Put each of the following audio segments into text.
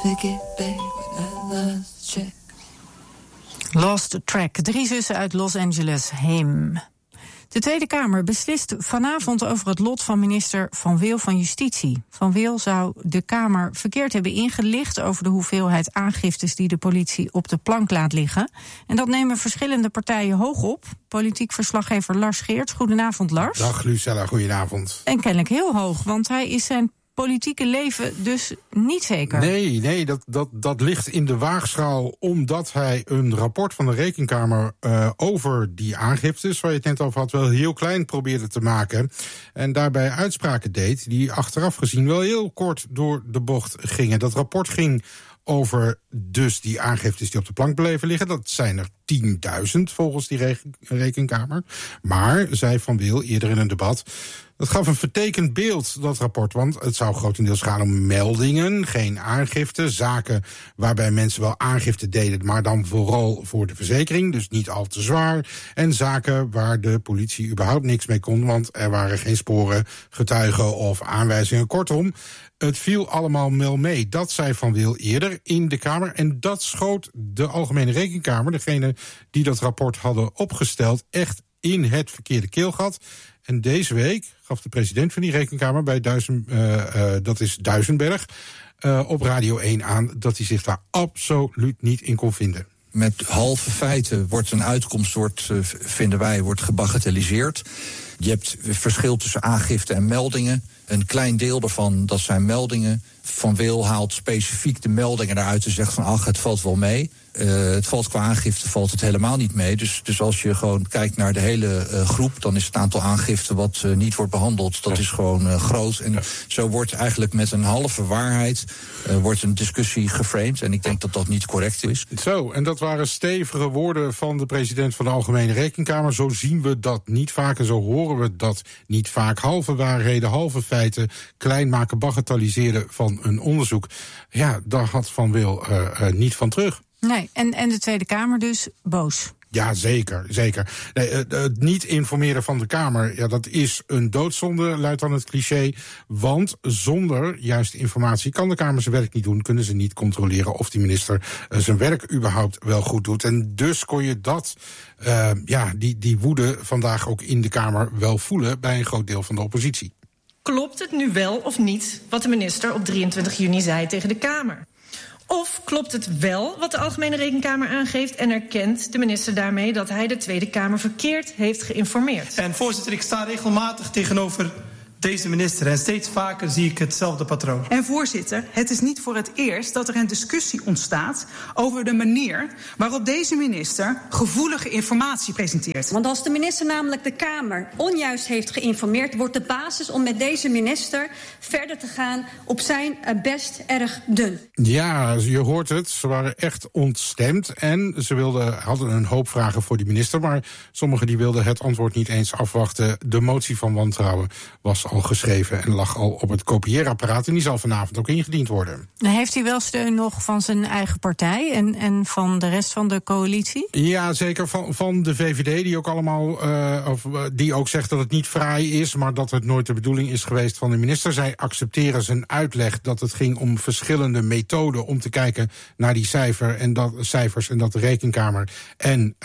forget, babe, when I lost track. Lost Track, 3 zussen uit Los Angeles, Heem. De Tweede Kamer beslist vanavond over het lot van minister Van Wil van Justitie. Van Wil zou de Kamer verkeerd hebben ingelicht over de hoeveelheid aangiftes die de politie op de plank laat liggen. En dat nemen verschillende partijen hoog op. Politiek verslaggever Lars Geerts. Goedenavond, Lars. Dag Lucella, goedenavond. En kennelijk heel hoog, want hij is zijn politieke leven dus niet zeker. Nee, dat ligt in de waagschaal omdat hij een rapport van de Rekenkamer over die aangiftes, waar je het net over had, wel heel klein probeerde te maken. En daarbij uitspraken deed die achteraf gezien wel heel kort door de bocht gingen. Dat rapport ging over dus die aangiftes die op de plank bleven liggen. Dat zijn er 10.000 volgens die Rekenkamer. Maar, zei Van Wil eerder in een debat, dat gaf een vertekend beeld, dat rapport. Want het zou grotendeels gaan om meldingen, geen aangifte. Zaken waarbij mensen wel aangifte deden, maar dan vooral voor de verzekering. Dus niet al te zwaar. En zaken waar de politie überhaupt niks mee kon, want er waren geen sporen, getuigen of aanwijzingen. Kortom, het viel allemaal wel mee. Dat zei Van Wil eerder in de Kamer. En dat schoot de Algemene Rekenkamer, degene die dat rapport hadden opgesteld, echt in het verkeerde keelgat. En deze week gaf de president van die Rekenkamer bij dat is Duisenberg, op Radio 1 aan dat hij zich daar absoluut niet in kon vinden. Met halve feiten wordt een uitkomst, vinden wij, gebagatelliseerd. Je hebt verschil tussen aangifte en meldingen. Een klein deel daarvan, dat zijn meldingen. Van Wil haalt specifiek de meldingen eruit en zegt van ach, het valt wel mee. Het valt qua aangifte valt het helemaal niet mee. Dus als je gewoon kijkt naar de hele groep, dan is het aantal aangiften wat niet wordt behandeld, dat is gewoon groot. En zo wordt eigenlijk met een halve waarheid wordt een discussie geframed. En ik denk dat dat niet correct is. Zo, en dat waren stevige woorden van de president van de Algemene Rekenkamer. Zo zien we dat niet vaak en zo horen we dat niet vaak. Halve waarheden, halve feiten, klein maken, bagatelliseren van een onderzoek. Ja, daar had Van Wil niet van terug. Nee, en de Tweede Kamer dus boos. Ja, zeker. Nee, het niet informeren van de Kamer, ja, dat is een doodzonde, luidt dan het cliché. Want zonder juiste informatie kan de Kamer zijn werk niet doen, kunnen ze niet controleren of die minister zijn werk überhaupt wel goed doet. En dus kon je dat, die woede vandaag ook in de Kamer wel voelen bij een groot deel van de oppositie. Klopt het nu wel of niet wat de minister op 23 juni zei tegen de Kamer? Of klopt het wel wat de Algemene Rekenkamer aangeeft en erkent de minister daarmee dat hij de Tweede Kamer verkeerd heeft geïnformeerd? En voorzitter, ik sta regelmatig tegenover deze minister en steeds vaker zie ik hetzelfde patroon. En voorzitter, het is niet voor het eerst dat er een discussie ontstaat over de manier waarop deze minister gevoelige informatie presenteert. Want als de minister namelijk de Kamer onjuist heeft geïnformeerd, wordt de basis om met deze minister verder te gaan op zijn best erg dun. Ja, je hoort het. Ze waren echt ontstemd en ze hadden een hoop vragen voor die minister, maar sommigen die wilden het antwoord niet eens afwachten. De motie van wantrouwen was al geschreven en lag al op het kopieerapparaat en die zal vanavond ook ingediend worden. Heeft hij wel steun nog van zijn eigen partij en van de rest van de coalitie? Ja, zeker van de VVD, die ook allemaal die ook zegt dat het niet fraai is, maar dat het nooit de bedoeling is geweest van de minister. Zij accepteren zijn uitleg dat het ging om verschillende methoden om te kijken naar die cijfers en dat de Rekenkamer en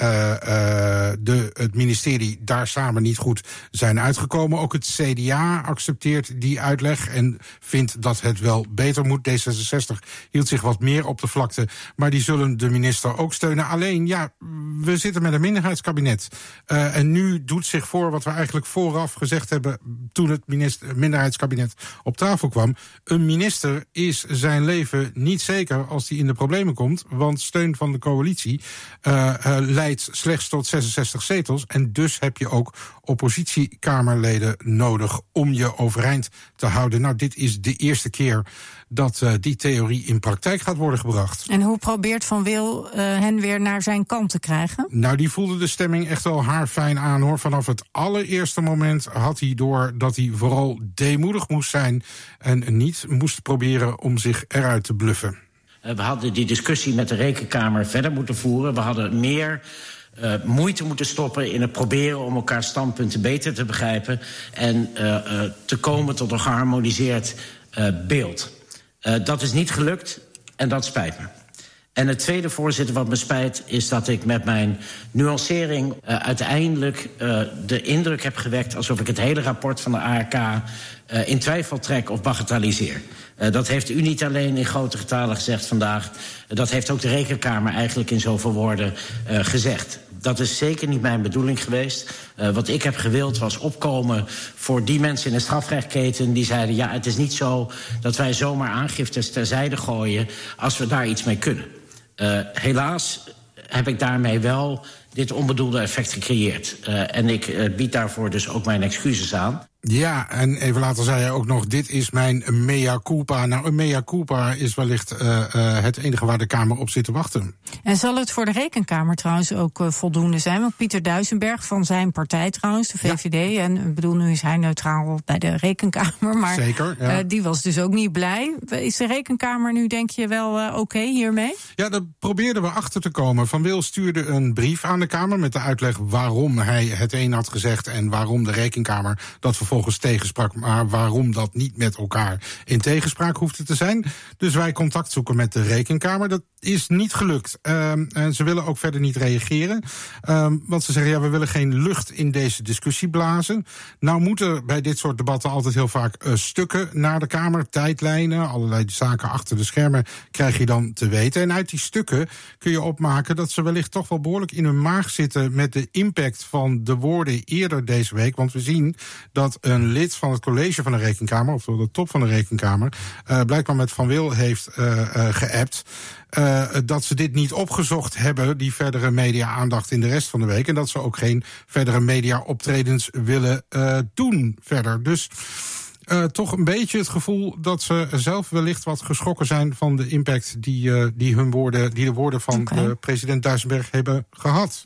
het ministerie daar samen niet goed zijn uitgekomen. Ook het CDA accepteert die uitleg en vindt dat het wel beter moet. D66 hield zich wat meer op de vlakte, maar die zullen de minister ook steunen. Alleen, ja, we zitten met een minderheidskabinet. En nu doet zich voor wat we eigenlijk vooraf gezegd hebben toen het minderheidskabinet op tafel kwam. Een minister is zijn leven niet zeker als hij in de problemen komt, want steun van de coalitie leidt slechts tot 66 zetels. En dus heb je ook oppositiekamerleden nodig om je overeind te houden. Nou, dit is de eerste keer dat die theorie in praktijk gaat worden gebracht. En hoe probeert Van Wil hen weer naar zijn kant te krijgen? Nou, die voelde de stemming echt wel haarfijn aan, hoor. Vanaf het allereerste moment had hij door dat hij vooral deemoedig moest zijn en niet moest proberen om zich eruit te bluffen. We hadden die discussie met de Rekenkamer verder moeten voeren. We hadden meer moeite moeten stoppen in het proberen om elkaars standpunten beter te begrijpen en te komen tot een geharmoniseerd beeld. Dat is niet gelukt. En dat spijt me. En het tweede, voorzitter, wat me spijt, is dat ik met mijn nuancering uiteindelijk de indruk heb gewekt alsof ik het hele rapport van de ARK in twijfel trek of bagatelliseer. Dat heeft u niet alleen in grote getalen gezegd vandaag. Dat heeft ook de Rekenkamer eigenlijk in zoveel woorden gezegd. Dat is zeker niet mijn bedoeling geweest. Wat ik heb gewild was opkomen voor die mensen in de strafrechtketen die zeiden, ja, het is niet zo dat wij zomaar aangiftes terzijde gooien als we daar iets mee kunnen. Helaas heb ik daarmee wel dit onbedoelde effect gecreëerd. En ik bied daarvoor dus ook mijn excuses aan. Ja, en even later zei hij ook nog, dit is mijn mea culpa. Nou, een mea culpa is wellicht het enige waar de Kamer op zit te wachten. En zal het voor de Rekenkamer trouwens ook voldoende zijn? Want Pieter Duisenberg van zijn partij trouwens, de VVD... en ik bedoel, nu is hij neutraal bij de Rekenkamer... maar zeker, ja. Die was dus ook niet blij. Is de Rekenkamer nu, denk je, wel oké hiermee? Ja, daar probeerden we achter te komen. Van Wil stuurde een brief aan de Kamer met de uitleg waarom hij het een had gezegd en waarom de Rekenkamer dat vervolgens tegensprak, maar waarom dat niet met elkaar in tegenspraak hoefde te zijn. Dus wij contact zoeken met de Rekenkamer. Dat is niet gelukt. En ze willen ook verder niet reageren. Want ze zeggen, ja, we willen geen lucht in deze discussie blazen. Nou moeten bij dit soort debatten altijd heel vaak stukken naar de Kamer, tijdlijnen, allerlei zaken achter de schermen krijg je dan te weten. En uit die stukken kun je opmaken dat ze wellicht toch wel behoorlijk in hun maag zitten met de impact van de woorden eerder deze week. Want we zien dat een lid van het college van de Rekenkamer, of de top van de Rekenkamer, blijkbaar met Van Wil heeft geappt. Dat ze dit niet opgezocht hebben, die verdere media-aandacht in de rest van de week. En dat ze ook geen verdere media-optredens willen doen verder. Dus toch een beetje het gevoel dat ze zelf wellicht wat geschrokken zijn van de impact die de woorden van de president Duisenberg hebben gehad.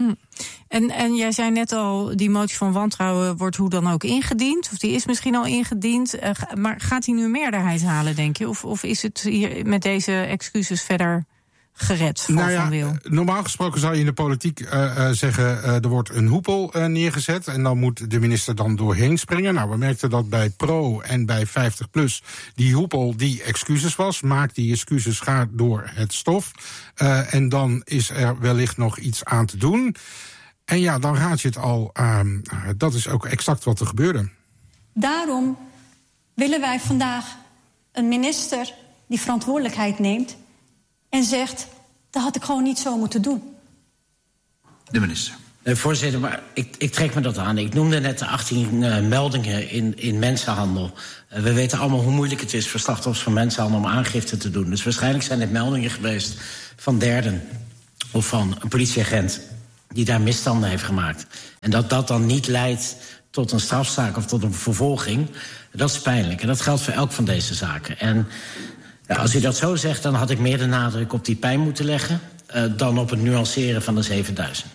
En jij zei net al, die motie van wantrouwen wordt hoe dan ook ingediend. Of die is misschien al ingediend. Maar gaat hij nu een meerderheid halen, denk je? Of is het hier met deze excuses verder gered voor Van Wil? Normaal gesproken zou je in de politiek zeggen, er wordt een hoepel neergezet en dan moet de minister dan doorheen springen. Nou, we merkten dat bij Pro en bij 50PLUS die hoepel die excuses was. Maak die excuses, ga door het stof. En dan is er wellicht nog iets aan te doen. En ja, dan raad je het al. Dat is ook exact wat er gebeurde. Daarom willen wij vandaag een minister die verantwoordelijkheid neemt en zegt, dat had ik gewoon niet zo moeten doen. De minister. Voorzitter, maar ik trek me dat aan. Ik noemde net de 18 meldingen in mensenhandel. We weten allemaal hoe moeilijk het is voor slachtoffers van mensenhandel om aangifte te doen. Dus waarschijnlijk zijn dit meldingen geweest van derden of van een politieagent die daar misstanden heeft gemaakt. En dat dan niet leidt tot een strafzaak of tot een vervolging, dat is pijnlijk. En dat geldt voor elk van deze zaken. En ja, als u dat zo zegt, dan had ik meer de nadruk op die pijn moeten leggen dan op het nuanceren van de 7000.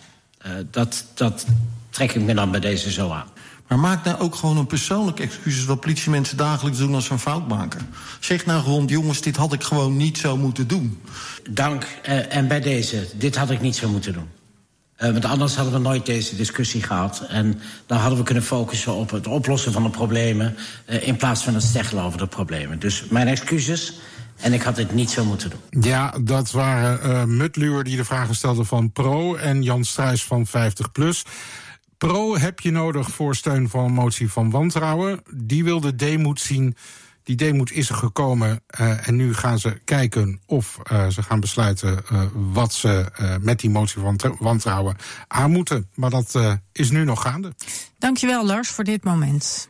Dat trek ik me dan bij deze zo aan. Maar maak nou ook gewoon een persoonlijk excuses wat politiemensen dagelijks doen als ze een fout maken. Zeg nou gewoon, jongens, dit had ik gewoon niet zo moeten doen. Dank. En bij deze, dit had ik niet zo moeten doen. Want anders hadden we nooit deze discussie gehad. En dan hadden we kunnen focussen op het oplossen van de problemen in plaats van het steggelen over de problemen. Dus mijn excuses. En ik had dit niet zo moeten doen. Ja, dat waren Mutluur die de vragen stelde van Pro en Jan Struijs van 50PLUS. Pro heb je nodig voor steun van een motie van wantrouwen. Die wilde deemoed zien. Die deemoed is er gekomen en nu gaan ze kijken of ze gaan besluiten wat ze met die motie van wantrouwen aan moeten. Maar dat is nu nog gaande. Dankjewel, Lars, voor dit moment.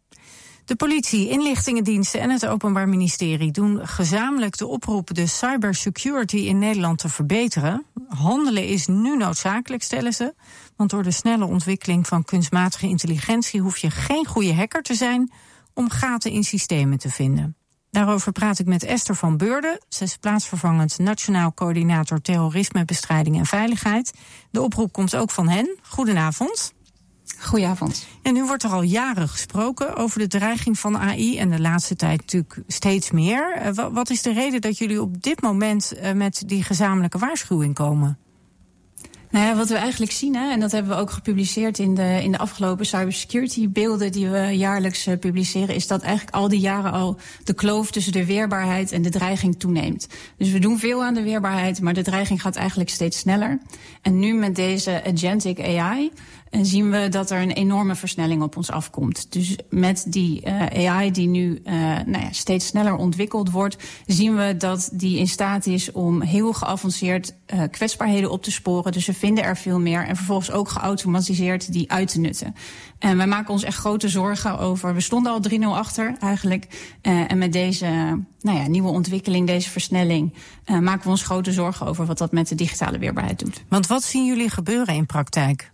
De politie, inlichtingendiensten en het Openbaar Ministerie doen gezamenlijk de oproep de cybersecurity in Nederland te verbeteren. Handelen is nu noodzakelijk, stellen ze. Want door de snelle ontwikkeling van kunstmatige intelligentie hoef je geen goede hacker te zijn om gaten in systemen te vinden. Daarover praat ik met Esther van Beurden. Ze is plaatsvervangend Nationaal Coördinator Terrorismebestrijding en Veiligheid. De oproep komt ook van hen. Goedenavond. Goedenavond. En nu wordt er al jaren gesproken over de dreiging van AI en de laatste tijd natuurlijk steeds meer. Wat is de reden dat jullie op dit moment met die gezamenlijke waarschuwing komen? Nou ja, wat we eigenlijk zien, en dat hebben we ook gepubliceerd in de afgelopen cybersecurity beelden die we jaarlijks publiceren, is dat eigenlijk al die jaren al de kloof tussen de weerbaarheid en de dreiging toeneemt. Dus we doen veel aan de weerbaarheid, maar de dreiging gaat eigenlijk steeds sneller. En nu met deze agentic AI zien we dat er een enorme versnelling op ons afkomt. Dus met die AI die nu steeds sneller ontwikkeld wordt, zien we dat die in staat is om heel geavanceerd kwetsbaarheden op te sporen. Dus we vinden er veel meer en vervolgens ook geautomatiseerd die uit te nutten. En wij maken ons echt grote zorgen over. We stonden al 3-0 achter eigenlijk. En met deze nieuwe ontwikkeling, deze versnelling, maken we ons grote zorgen over wat dat met de digitale weerbaarheid doet. Want wat zien jullie gebeuren in praktijk?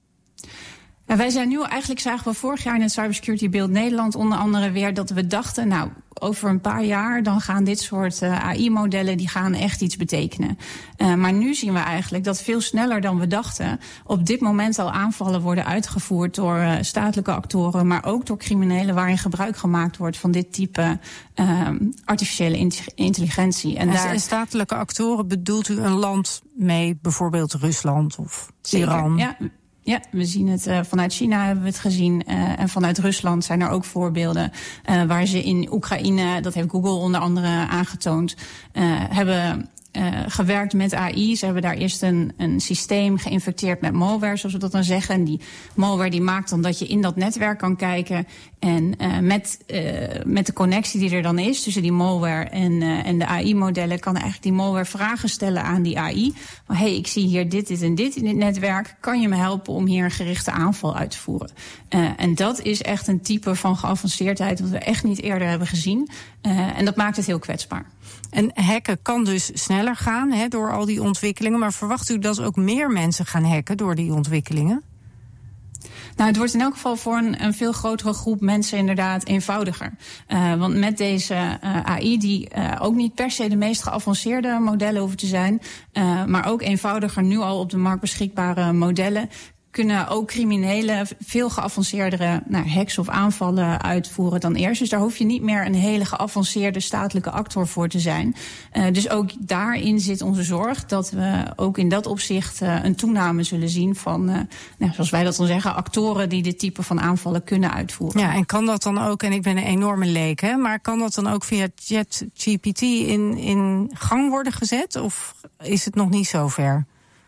Wij zijn nu, eigenlijk zagen we vorig jaar in het Cybersecurity Beeld Nederland onder andere weer dat we dachten, over een paar jaar dan gaan dit soort AI-modellen die gaan echt iets betekenen. Maar nu zien we eigenlijk dat veel sneller dan we dachten op dit moment al aanvallen worden uitgevoerd door statelijke actoren, maar ook door criminelen waarin gebruik gemaakt wordt van dit type artificiële intelligentie. En statelijke actoren, bedoelt u een land mee, bijvoorbeeld Rusland of Iran? Ja, we zien het vanuit China hebben we het gezien. En vanuit Rusland zijn er ook voorbeelden waar ze in Oekraïne, dat heeft Google onder andere aangetoond, hebben gewerkt met AI. Ze hebben daar eerst een systeem geïnfecteerd met malware, zoals we dat dan zeggen. En die malware die maakt dan dat je in dat netwerk kan kijken. En met de connectie die er dan is tussen die malware en de AI-modellen, kan eigenlijk die malware vragen stellen aan die AI. Hey, ik zie hier dit en dit in dit netwerk. Kan je me helpen om hier een gerichte aanval uit te voeren? En dat is echt een type van geavanceerdheid wat we echt niet eerder hebben gezien. En dat maakt het heel kwetsbaar. En hacken kan dus sneller gaan door al die ontwikkelingen. Maar verwacht u dat ook meer mensen gaan hacken door die ontwikkelingen? Nou, het wordt in elk geval voor een veel grotere groep mensen inderdaad eenvoudiger. Want met deze AI, die ook niet per se de meest geavanceerde modellen hoeven te zijn, maar ook eenvoudiger nu al op de markt beschikbare modellen, kunnen ook criminelen veel geavanceerdere hacks of aanvallen uitvoeren dan eerst. Dus daar hoef je niet meer een hele geavanceerde statelijke actor voor te zijn. Dus ook daarin zit onze zorg dat we ook in dat opzicht een toename zullen zien van, zoals wij dat dan zeggen, actoren die dit type van aanvallen kunnen uitvoeren. Ja, en kan dat dan ook, en ik ben een enorme leek, maar kan dat dan ook via ChatGPT in gang worden gezet? Of is het nog niet zo ver?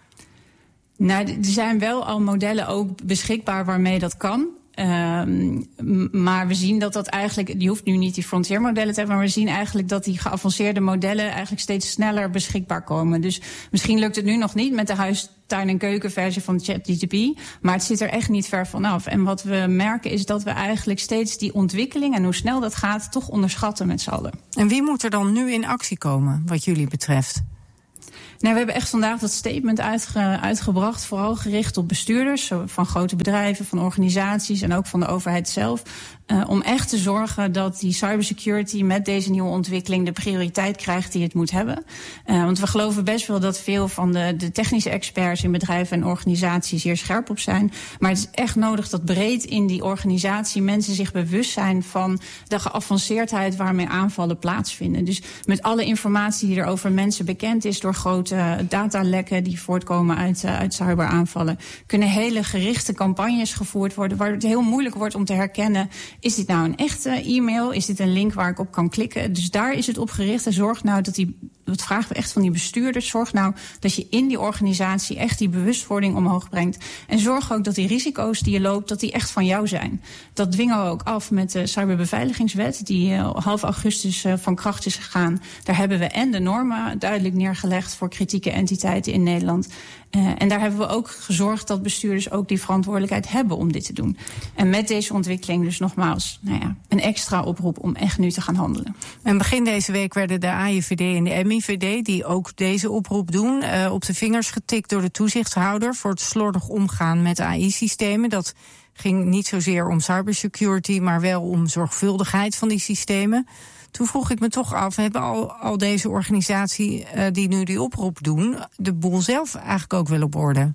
Nou, er zijn wel al modellen ook beschikbaar waarmee dat kan. Maar we zien dat eigenlijk, je hoeft nu niet die frontiermodellen te hebben, maar we zien eigenlijk dat die geavanceerde modellen eigenlijk steeds sneller beschikbaar komen. Dus misschien lukt het nu nog niet met de huistuin- en keukenversie van ChatGPT, maar het zit er echt niet ver vanaf. En wat we merken is dat we eigenlijk steeds die ontwikkeling en hoe snel dat gaat toch onderschatten met z'n allen. En wie moet er dan nu in actie komen, wat jullie betreft? Nou, we hebben echt vandaag dat statement uitgebracht, vooral gericht op bestuurders van grote bedrijven, van organisaties en ook van de overheid zelf. Om echt te zorgen dat die cybersecurity met deze nieuwe ontwikkeling de prioriteit krijgt die het moet hebben. Want we geloven best wel dat veel van de technische experts in bedrijven en organisaties hier scherp op zijn. Maar het is echt nodig dat breed in die organisatie mensen zich bewust zijn van de geavanceerdheid waarmee aanvallen plaatsvinden. Dus met alle informatie die er over mensen bekend is door grote datalekken die voortkomen uit cyberaanvallen, kunnen hele gerichte campagnes gevoerd worden waar het heel moeilijk wordt om te herkennen, is dit nou een echte e-mail? Is dit een link waar ik op kan klikken? Dus daar is het op gericht. En zorg nou dat vragen we echt van die bestuurders. Zorg nou dat je in die organisatie echt die bewustwording omhoog brengt. En zorg ook dat die risico's die je loopt, dat die echt van jou zijn. Dat dwingen we ook af met de cyberbeveiligingswet, die half augustus van kracht is gegaan. Daar hebben we en de normen duidelijk neergelegd voor kritieke entiteiten in Nederland. En daar hebben we ook gezorgd dat bestuurders ook die verantwoordelijkheid hebben om dit te doen. En met deze ontwikkeling dus nogmaals een extra oproep om echt nu te gaan handelen. En begin deze week werden de AIVD en de MIVD, die ook deze oproep doen, op de vingers getikt door de toezichthouder voor het slordig omgaan met AI-systemen. Dat ging niet zozeer om cybersecurity, maar wel om zorgvuldigheid van die systemen. Toen vroeg ik me toch af, hebben al deze organisaties die nu die oproep doen, de boel zelf eigenlijk ook wel op orde?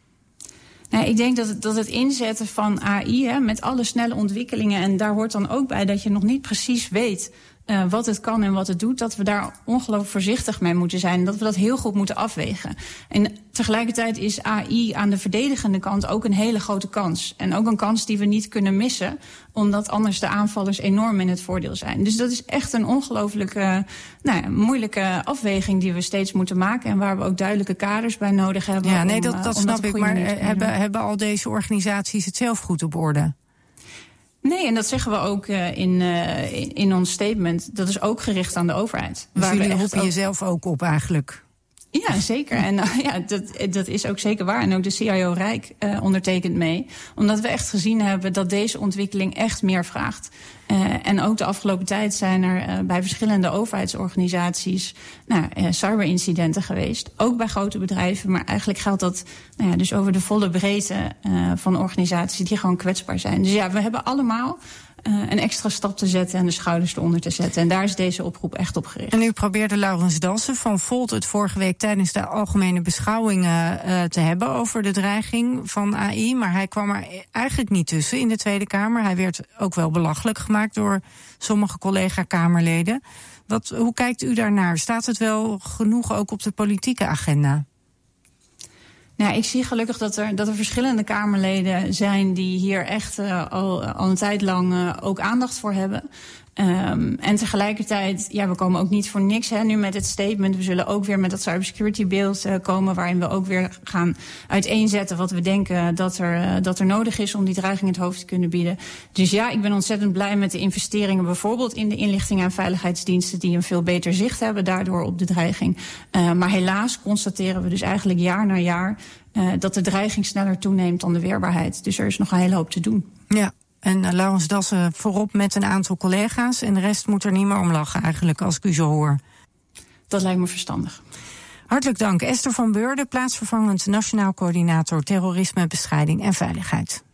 Nou, ik denk dat het inzetten van AI met alle snelle ontwikkelingen, en daar hoort dan ook bij dat je nog niet precies weet wat het kan en wat het doet, dat we daar ongelooflijk voorzichtig mee moeten zijn. Dat we dat heel goed moeten afwegen. En tegelijkertijd is AI aan de verdedigende kant ook een hele grote kans. En ook een kans die we niet kunnen missen, omdat anders de aanvallers enorm in het voordeel zijn. Dus dat is echt een ongelooflijke moeilijke afweging die we steeds moeten maken. En waar we ook duidelijke kaders bij nodig hebben. Ja, nee, dat snap ik. Maar hebben al deze organisaties het zelf goed op orde? Nee, en dat zeggen we ook in ons statement. Dat is ook gericht aan de overheid. Dus jullie roepen jezelf ook op eigenlijk? Ja, zeker. En dat is ook zeker waar. En ook de CIO Rijk ondertekent mee. Omdat we echt gezien hebben dat deze ontwikkeling echt meer vraagt. En ook de afgelopen tijd zijn er bij verschillende overheidsorganisaties cyberincidenten geweest. Ook bij grote bedrijven. Maar eigenlijk geldt dat dus over de volle breedte van organisaties die gewoon kwetsbaar zijn. Dus ja, we hebben allemaal een extra stap te zetten en de schouders eronder te zetten. En daar is deze oproep echt op gericht. En u probeerde Laurens Dassen van Volt het vorige week tijdens de algemene beschouwingen te hebben over de dreiging van AI. Maar hij kwam er eigenlijk niet tussen in de Tweede Kamer. Hij werd ook wel belachelijk gemaakt door sommige collega-Kamerleden. Hoe kijkt u daarnaar? Staat het wel genoeg ook op de politieke agenda? Nou, ik zie gelukkig dat er verschillende Kamerleden zijn die hier echt al een tijd lang ook aandacht voor hebben. En tegelijkertijd, we komen ook niet voor niks nu met het statement. We zullen ook weer met dat cybersecurity beeld komen, waarin we ook weer gaan uiteenzetten wat we denken dat er nodig is om die dreiging het hoofd te kunnen bieden. Dus ja, ik ben ontzettend blij met de investeringen bijvoorbeeld in de inlichting en veiligheidsdiensten die een veel beter zicht hebben daardoor op de dreiging. Maar helaas constateren we dus eigenlijk jaar na jaar dat de dreiging sneller toeneemt dan de weerbaarheid. Dus er is nog een hele hoop te doen. Ja. En Laurens Dassen voorop met een aantal collega's. En de rest moet er niet meer om lachen eigenlijk, als ik u zo hoor. Dat lijkt me verstandig. Hartelijk dank. Esther van Beurden, plaatsvervangend Nationaal Coördinator Terrorisme, Bestrijding en Veiligheid.